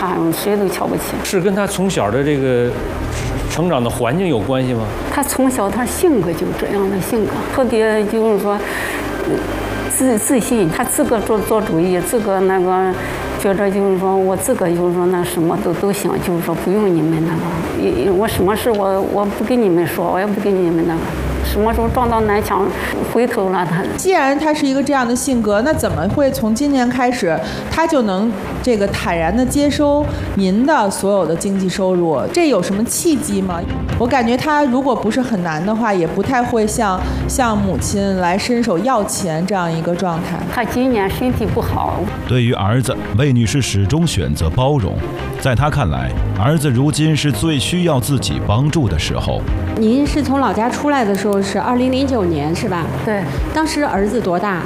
他，谁都瞧不起。 是跟他从小的这个成长的环境有关系吗？ 他从小他性格就这样的性格，特别就是说自信，他自个做主意，自个那个觉着就是说我自个就是说那什么都行，就是说不用你们那个，我什么事我不跟你们说，我也不跟你们那个。什么时候撞到南墙回头了他？ 既然他是一个这样的性格，那怎么会从今年开始他就能这个坦然地接收您的所有的经济收入？这有什么契机吗？我感觉他如果不是很难的话，也不太会向母亲来伸手要钱这样一个状态。 他今年身体不好。 对于儿子，魏女士始终选择包容。在她看来，儿子如今是最需要自己帮助的时候。 您是从老家出来的时候是2009年是吧？ 对。 当时儿子多大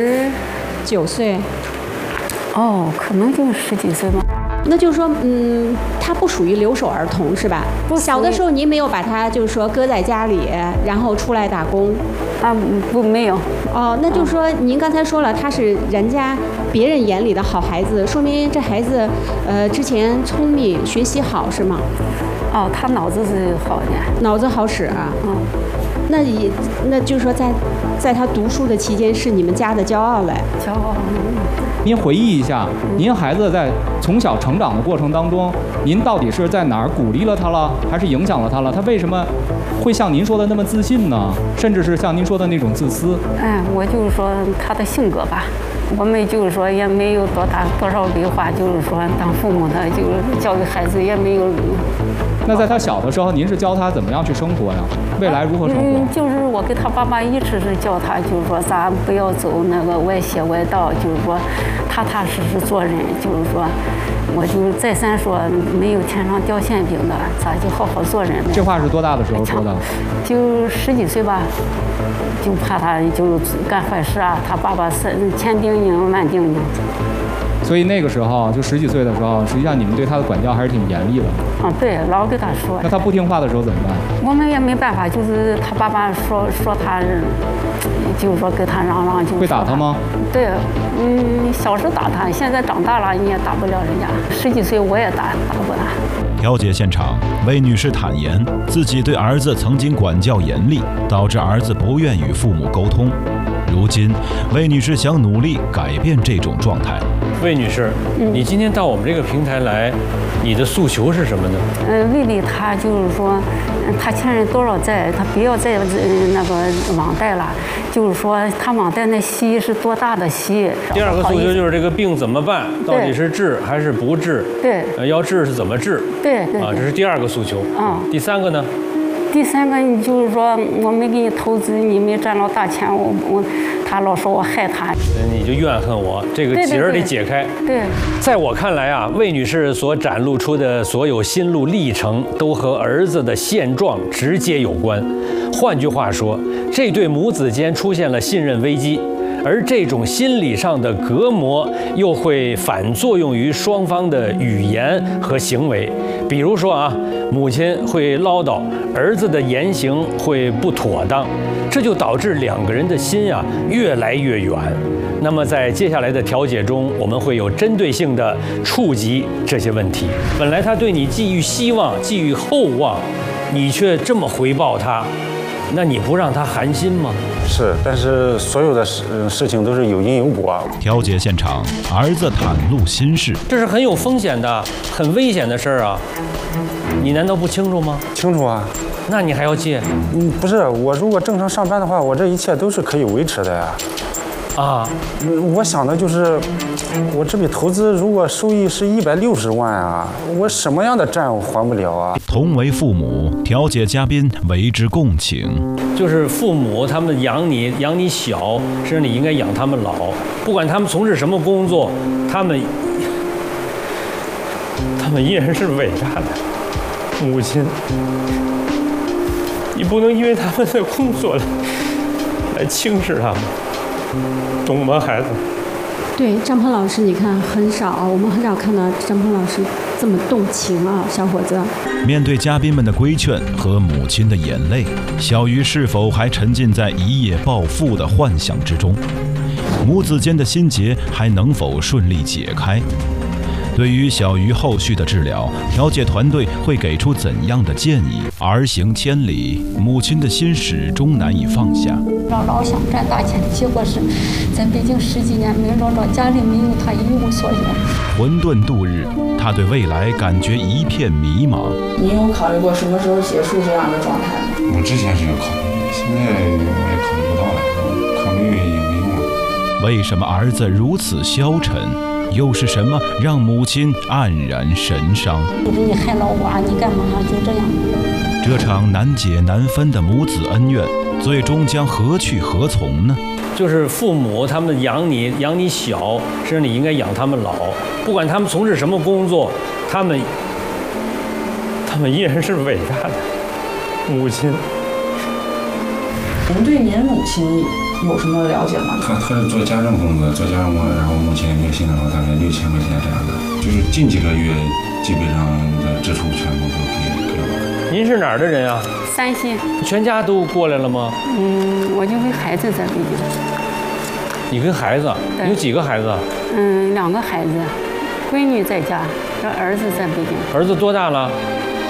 ？19岁。 哦，可能就10几岁吧。 那就是说，他不属于留守儿童是吧？小的时候您没有把他就是说搁在家里，然后出来打工。 啊，不，没有。 哦，那就是说，您刚才说了，他是别人眼里的好孩子，说明这孩子，之前聪明，学习好是吗？ 哦，他脑子是好的， 脑子好使啊。那就是说在他读书的期间，是你们家的骄傲嘞。 骄傲。 您回忆一下，您孩子在从小成长的过程当中，您到底是在哪儿鼓励了他了，还是影响了他了？他为什么会像您说的那么自信呢？甚至是像您说的那种自私？ 我就是说他的性格吧，我们就是说也没有多少规划，就是说当父母的就是教育孩子也没有。 那在他小的时候，您是教他怎么样去生活呀？未来如何生活？ 就是我跟他爸爸一直是教他，就是说咱不要走那个歪邪歪道，就是说踏踏实实做人，就是说我就再三说，没有天上掉馅饼的，咱就好好做人。 这话是多大的时候说的？ 就10几岁吧，就怕他就干坏事啊，他爸爸千叮咛万叮咛。 所以那个时候就10几岁的时候，实际上你们对他的管教还是挺严厉的。 对，老跟他说。 那他不听话的时候怎么办？ 我们也没办法，就是他爸爸说他，就是说跟他嚷嚷就。 会打他吗？ 对，小时候打他，现在长大了你也打不了人家。10几岁我也打不他。 调解现场，魏女士坦言自己对儿子曾经管教严厉，导致儿子不愿与父母沟通。如今，魏女士想努力改变这种状态。 魏女士，你今天到我们这个平台来，你的诉求是什么呢？ 魏丽他就是说，他欠人多少债，他不要再那个网贷了，就是说他网贷那息是多大的息。 第二个诉求就是这个病怎么办？到底是治还是不治？ 对， 要治是怎么治？ 对啊，这是第2个诉求。第3个呢？ 第3个，你就是说我没给你投资，你没赚到大钱，他老说我害他， 你就怨恨我，这个结儿得解开。 对， 在我看来啊，魏女士所展露出的所有心路历程，都和儿子的现状直接有关。换句话说，这对母子间出现了信任危机。而这种心理上的隔膜又会反作用于双方的语言和行为，比如说啊，母亲会唠叨，儿子的言行会不妥当，这就导致2个人的心啊越来越远。那么在接下来的调解中，我们会有针对性的触及这些问题。本来他对你寄予希望，寄予厚望，你却这么回报他，那你不让他寒心吗？ 是，但是所有的事情都是有因有果。 调解现场，儿子袒露心事， 这是很有风险的、很危险的事儿啊！你难道不清楚吗？ 清楚啊。 那你还要借？ 不是，我如果正常上班的话，我这一切都是可以维持的呀。 啊， 我想的就是，我这笔投资如果收益是160万啊，我什么样的债我还不了啊？ 同为父母，调解嘉宾为之共情。 就是父母他们养你小，甚至你应该养他们老，不管他们从事什么工作，他们依然是伟大的母亲。你不能因为他们的工作来轻视他们。懂吗，孩子？ 对，张鹏老师，你看我们很少看到张鹏老师这么动情啊，小伙子。 面对嘉宾们的规劝和母亲的眼泪，小鱼是否还沉浸在一夜暴富的幻想之中？母子间的心结还能否顺利解开？ 对于小鱼后续的治疗，调解团队会给出怎样的建议？儿行千里，母亲的心始终难以放下。 老想赚大钱，结果是在北京10几年没找着，家里没有他一无所有。 混沌度日，他对未来感觉一片迷茫。 您有考虑过什么时候结束这样的状态吗？ 我之前是有考虑，现在我也考虑不到了，考虑也没用了。 为什么儿子如此消沉？又是什么让母亲黯然神伤？ 就是你害了我，你干嘛就这样？ 这场难解难分的母子恩怨，最终将何去何从呢？ 就是父母他们养你小，实际上你应该养他们老。不管他们从事什么工作，他们依然是伟大的母亲。 您对您母亲有什么了解吗？ 他是做家政工作，然后目前月薪的话大概6000块钱这样的，就是近几个月基本上的支出全部都给我。 您是哪儿的人啊？ 山西。 全家都过来了吗？ 我就跟孩子在北京。 你跟孩子？你有几个孩子 ？2个孩子，闺女在家，这儿子在北京。 儿子多大了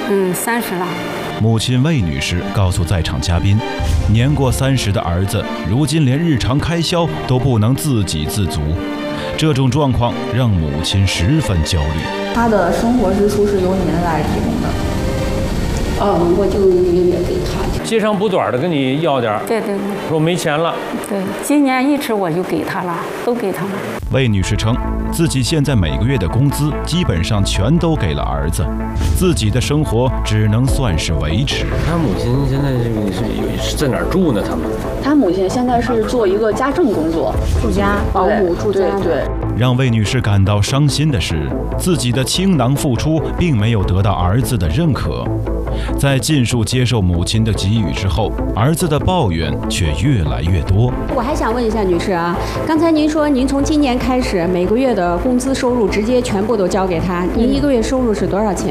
？30了。 母亲魏女士告诉在场嘉宾，年过30的儿子，如今连日常开销都不能自给自足，这种状况让母亲十分焦虑。 他的生活支出是由您来提供的？ 我就也给他。 接长补短的跟你要点。 对。 说没钱了。 对，今年1迟我就给他了，都给他了。 魏女士称，自己现在每个月的工资基本上全都给了儿子，自己的生活只能算是维持。 他母亲现在是在哪儿住呢？ 他母亲现在是做一个家政工作， 住家保姆住家。 对。 让魏女士感到伤心的是，自己的倾囊付出并没有得到儿子的认可。在尽数接受母亲的给予之后，儿子的抱怨却越来越多。 我还想问一下女士啊，刚才您说您从今年开始每个月的工资收入直接全部都交给他，您一个月收入是多少钱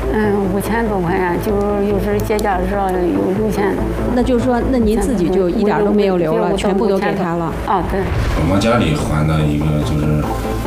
？5000多块呀，就有时节假日有6000。 那就是说，那您自己就一点都没有留了，全部都给他了。 对。 我们家里还的一个就是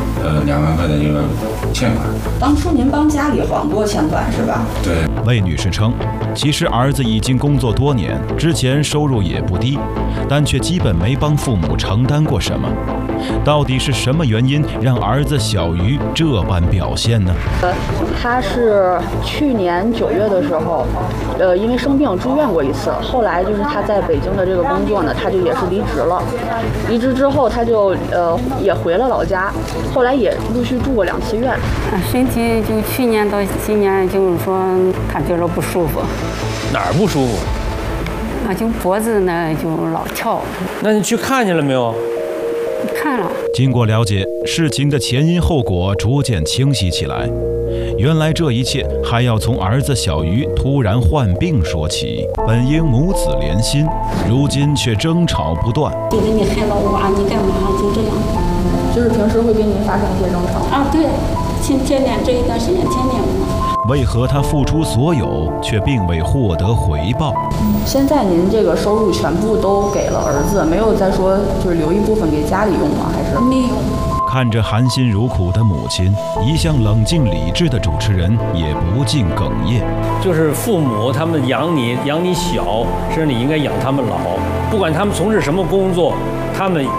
2万块的一个欠款。 当初您帮家里还过欠款是吧？ 对。 魏女士称，其实儿子已经工作多年，之前收入也不低，但却基本没帮父母承担过什么。到底是什么原因让儿子小鱼这般表现呢？ 他是去年9月的时候，因为生病住院过一次，后来就是他在北京的这个工作呢，他就也是离职了。离职之后，他就也回了老家，后来也陆续住过2次院。 身体就去年到今年就是说他觉得不舒服。 哪儿不舒服？ 就脖子呢就老跳。 那你去看去了没有？ 看了。 经过了解，事情的前因后果逐渐清晰起来。原来这一切还要从儿子小鱼突然患病说起。本应母子连心，如今却争吵不断。 就是你害了我，你干嘛就这样？ 就是平时会跟您发生一些争吵。 对，天天这一段时间天天跟我发。 为何他付出所有，却并未获得回报？ 现在您这个收入全部都给了儿子，没有再说就是留一部分给家里用吗？还是没有？ 看着含辛茹苦的母亲，一向冷静理智的主持人也不禁哽咽。 就是父母他们养你小，实际上你应该养他们老。不管他们从事什么工作，他们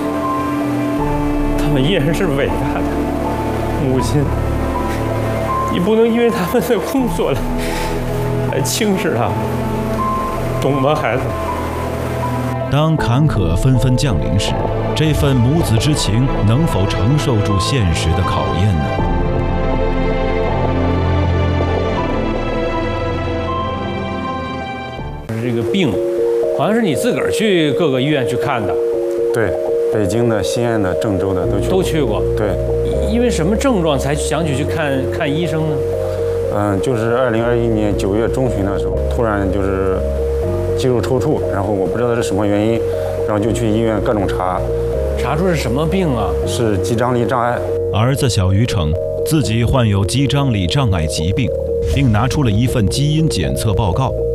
依然是伟大的母亲。你不能因为他们的工作来轻视他们，懂吗，孩子？ 当坎坷纷纷降临时，这份母子之情能否承受住现实的考验呢？ 这个病，好像是你自个儿去各个医院去看的。 对，北京的、西安的、郑州的都去过。对。 因为什么症状才想起去看医生呢？ 就是2021年9月中旬的时候，突然就是肌肉抽搐，然后我不知道是什么原因，然后就去医院各种查出是什么病啊？ 是肌张力障碍。 儿子小鱼称自己患有肌张力障碍疾病，并拿出了一份基因检测报告，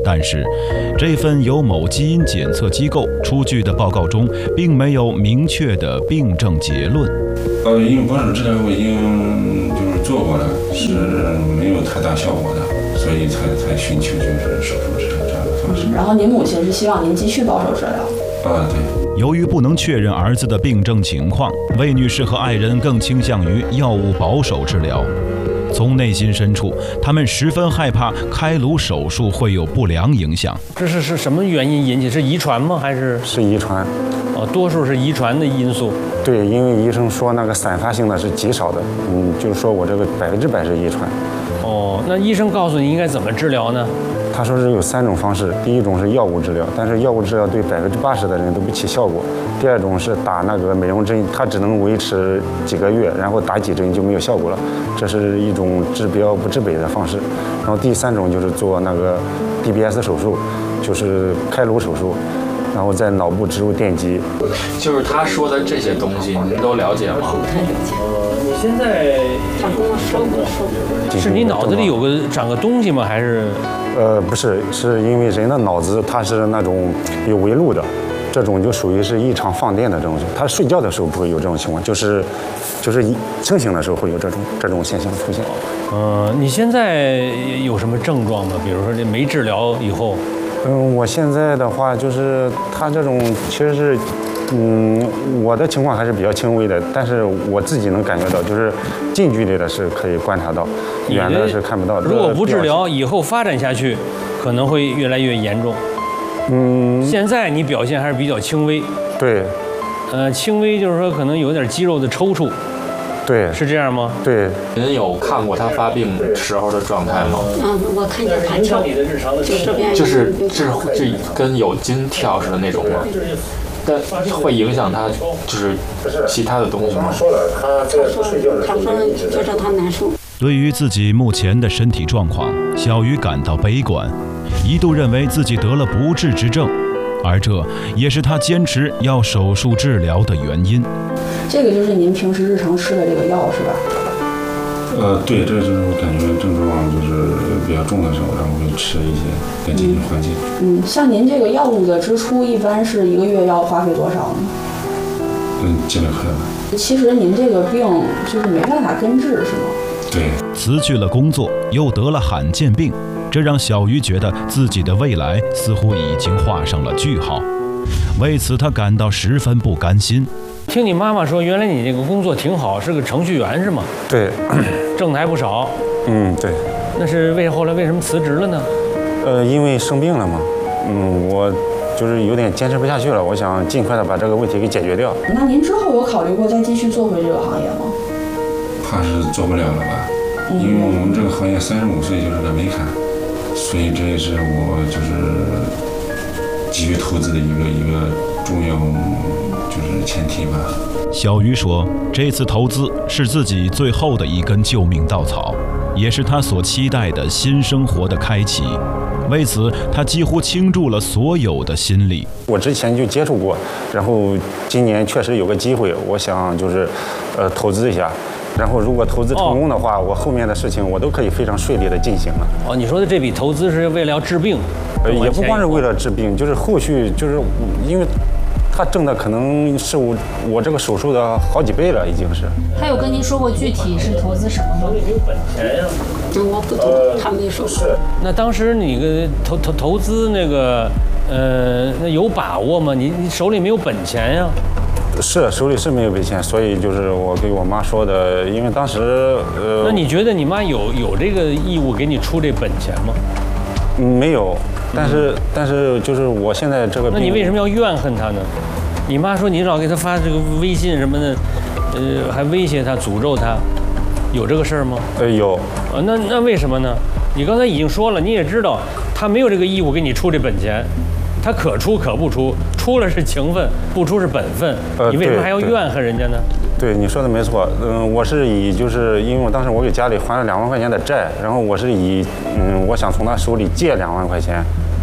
但是，这份由某基因检测机构出具的报告中，并没有明确的病症结论。 因为保守治疗我已经就是做过了，是没有太大效果的，所以才寻求就是手术治疗这样的方式。 然后您母亲是希望您继续保守治疗。 对。 由于不能确认儿子的病症情况，魏女士和爱人更倾向于药物保守治疗。从内心深处，他们十分害怕开颅手术会有不良影响。 这是什么原因引起？是遗传吗？还是遗传？ 多数是遗传的因素。 对，因为医生说那个散发性的是极少的，就是说我这个100%是遗传。 那医生告诉你应该怎么治疗呢？ 他说是有3种方式，第一种是药物治疗，但是药物治疗对80%的人都不起效果。第二种是打那个美容针，它只能维持几个月，然后打几针就没有效果了，这是一种治标不治本的方式。然后第3种就是做那个 BBS 手术，就是开颅手术，然后在脑部植入电极。 就是他说的这些东西，您都了解吗？ 不太了解。 你现在他跟我说过， 是你脑子里长个东西吗？还是？ 不是，是因为人的脑子它是那种有纹路的，这种就属于是异常放电的这种。他睡觉的时候不会有这种情况，就是清醒的时候会有这种现象出现。 你现在有什么症状吗？比如说这没治疗以后？ 我现在的话就是他这种其实是。我的情况还是比较轻微的，但是我自己能感觉到，就是近距离的是可以观察到，远的是看不到的。 如果不治疗，以后发展下去，可能会越来越严重。现在你表现还是比较轻微。 对。 轻微就是说可能有点肌肉的抽搐。 对。 是这样吗？ 对。 您有看过他发病时候的状态吗？ 我看见他跳， 就是这跟有筋跳似的那种吗？但会影响他，就是其他的东西吗？ 他说觉得他难受。 对于自己目前的身体状况，小鱼感到悲观，一度认为自己得了不治之症，而这也是他坚持要手术治疗的原因。 这个就是您平时日常吃的这个药是吧？ 对，这就是我感觉症状就是比较重的时候，然后会吃一些来进行缓解。 像您这个药物的支出，一般是1个月要花费多少呢？ 几百块吧。 其实您这个病就是没办法根治，是吗？ 对。 辞去了工作，又得了罕见病，这让小鱼觉得自己的未来似乎已经画上了句号。为此，他感到十分不甘心。 听你妈妈说，原来你这个工作挺好，是个程序员是吗？ 对， 挣的还不少。 对。 那是后来为什么辞职了呢？ 因为生病了嘛。我就是有点坚持不下去了，我想尽快的把这个问题给解决掉。 那您之后有考虑过再继续做回这个行业吗？ 怕是做不了了吧，因为我们这个行业35岁就是个门槛，所以这也是我就是急于投资的一个重要就是前提吧。 小鱼说，这次投资是自己最后的一根救命稻草，也是他所期待的新生活的开启。为此，他几乎倾注了所有的心力。 我之前就接触过，然后今年确实有个机会，我想就是投资一下。然后如果投资成功的话，我后面的事情我都可以非常顺利的进行了。 你说的这笔投资是为了要治病？ 也不光是为了治病，就是后续就是因为他挣的可能是我这个手术的好几倍了，已经是。 他有跟您说过具体是投资什么吗？ 有本钱呀。 我不懂，他没说。 那当时你投资那个那有把握吗？你手里没有本钱呀？ 是手里是没有本钱，所以就是我给我妈说的，因为当时那你觉得你妈有这个义务给你出这本钱吗？ 没有，但是就是我现在这个病。 那你为什么要怨恨她呢？你妈说你老给她发这个微信什么的，还威胁她、诅咒她，有这个事儿吗？ 有。 那为什么呢？你刚才已经说了，你也知道她没有这个义务给你出这本钱。他可出可不出，出了是情分，不出是本分。你为什么还要怨恨人家呢？ 对，你说的没错。我是就是因为我当时我给家里还了2万块钱的债，然后我是我想从他手里借2万块钱，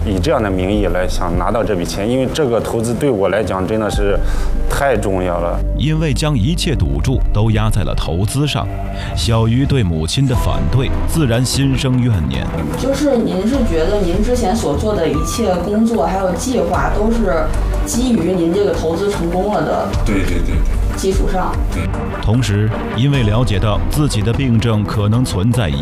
以这样的名义来想拿到这笔钱，因为这个投资对我来讲真的是太重要了。 因为将一切赌注都压在了投资上，小鱼对母亲的反对自然心生怨念。 就是您是觉得您之前所做的一切工作还有计划都是基于您这个投资成功了的对基础上。 对。 同时，因为了解到自己的病症可能存在遗